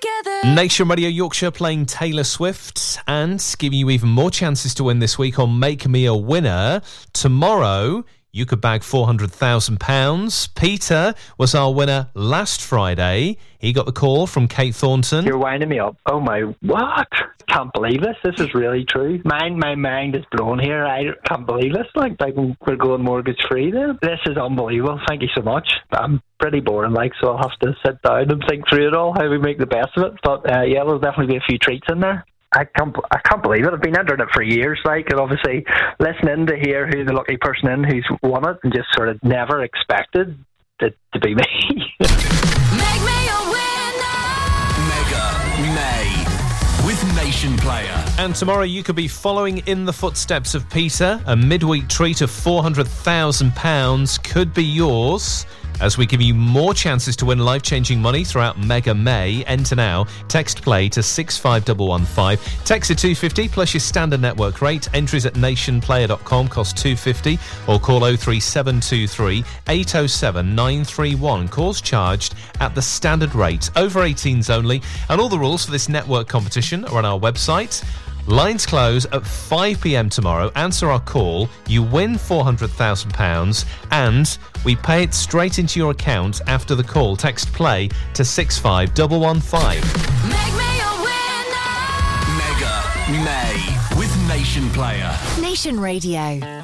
together. Nation Radio Yorkshire playing Taylor Swift and giving you even more chances to win this week on Make Me a Winner. Tomorrow, you could bag £400,000. Peter was our winner last Friday. He got the call from Kate Thornton. You're winding me up. Oh my, what? Can't believe this. This is really true. My mind is blown here. I can't believe this. Like we're going mortgage free then. This is unbelievable. Thank you so much. I'm pretty boring, so I'll have to sit down and think through it all, how we make the best of it. But yeah, there'll definitely be a few treats in there. I can't believe it. I've been entering it for years, and obviously listening to hear who the lucky person in who's won it, and just sort of never expected it to be me. Make me a winner. Mega May with Nation Player. And tomorrow you could be following in the footsteps of Peter. A midweek treat of £400,000 could be yours, as we give you more chances to win life-changing money throughout Mega May. Enter now. Text play to 65115. Text to 250 plus your standard network rate. Entries at nationplayer.com cost $2.50 or call 03723 807 931. Calls charged at the standard rate. Over 18s only. And all the rules for this network competition are on our website. Lines close at 5 p.m. tomorrow. Answer our call. You win £400,000 and we pay it straight into your account after the call. Text play to 65115. Make me a winner. Mega May with Nation Player. Nation Radio.